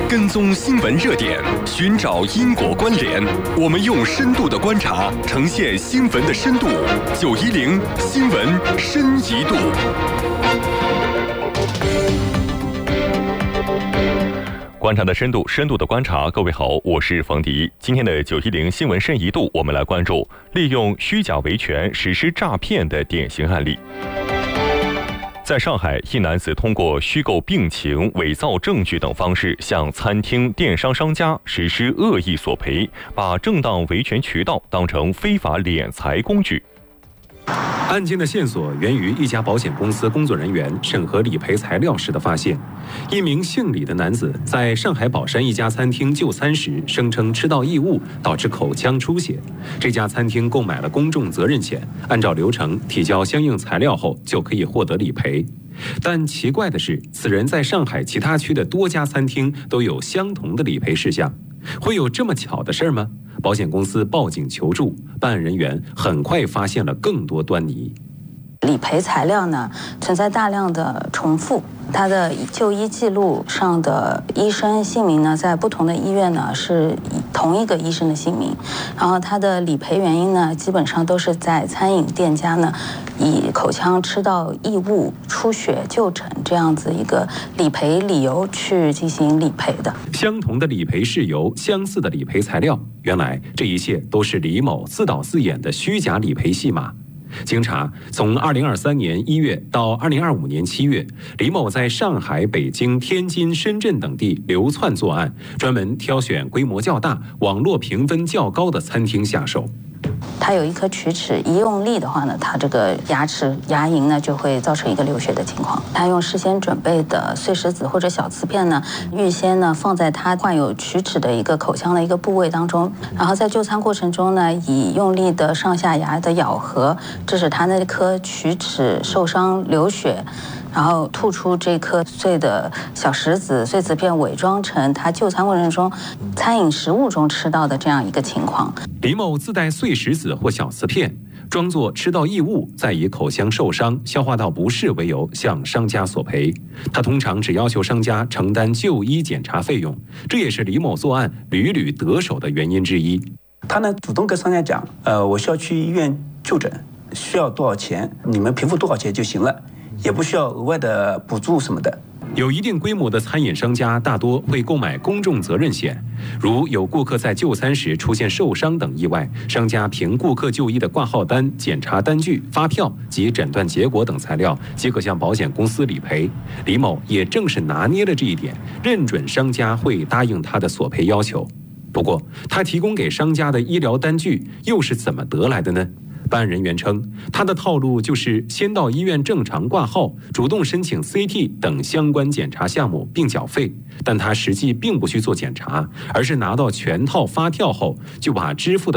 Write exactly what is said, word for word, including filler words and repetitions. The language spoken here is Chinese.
跟踪新闻热点，寻找因果关联。我们用深度的观察，呈现新闻的深度。九一零新闻深一度。观察的深度，深度的观察。各位好，我是冯迪。今天的九一零新闻深一度，我们来关注利用虚假维权实施诈骗的典型案例。在上海，一男子通过虚构病情、伪造证据等方式，向餐厅、电商商家实施恶意索赔，把正当维权渠道当成非法敛财工具。 案件的线索源于一家保险公司工作人员审核理赔材料时的发现。一名姓李的男子在上海宝山一家餐厅就餐时，声称吃到异物导致口腔出血。这家餐厅购买了公众责任险，按照流程提交相应材料后就可以获得理赔。但奇怪的是，此人在上海其他区的多家餐厅都有相同的理赔事项。会有这么巧的事吗？保险公司报警求助，办案人员很快发现了更多端倪。 理赔材料呢存在大量的重复，他的就医记录上的医生姓名呢，在不同的医院呢是同一个医生的姓名，然后他的理赔原因呢，基本上都是在餐饮店家呢以口腔吃到异物、出血就诊这样子一个理赔理由去进行理赔的。 相同的理赔事由，相似的理赔材料，原来这一切都是李某自导自演的虚假理赔戏码。经查，从二零二三年一月到二零二五年七月，李某在上海、北京、天津、深圳等地流窜作案，专门挑选规模较大、网络评分较高的餐厅下手。 他有一颗龋齿，一用力的话呢，他这个牙齿牙龈呢就会造成一个流血的情况。他用事先准备的碎石子或者小瓷片呢，预先呢放在他患有龋齿的一个口腔的一个部位当中，然后在就餐过程中呢，以用力的上下牙的咬合，致使他那颗龋齿受伤流血。然后吐出这颗碎的小石子、碎瓷片，伪装成他就餐过程中餐饮食物中吃到的这样一个情况。 李某自带碎石子或小瓷片，装作吃到异物，再以口腔受伤、消化道不适为由向商家索赔。他通常只要求商家承担就医检查费用，这也是李某作案屡屡得手的原因之一。 他呢主动跟商家讲，呃，我需要去医院就诊，需要多少钱，你们赔付多少钱就行了。也不需要额外的补助什么的。 有一定规模的餐饮商家大多会购买公众责任险，如有顾客在就餐时出现受伤等意外，商家凭顾客就医的挂号单、检查单据、发票及诊断结果等材料，即可向保险公司理赔。李某也正是拿捏了这一点，认准商家会答应他的索赔要求。不过，他提供给商家的医疗单据又是怎么得来的呢？办案人员称，他的套路就是先到医院正常挂号，主动申请 C T 等相关检查项目并缴费，但他实际并不去做检查，而是拿到全套发票后，就把支付的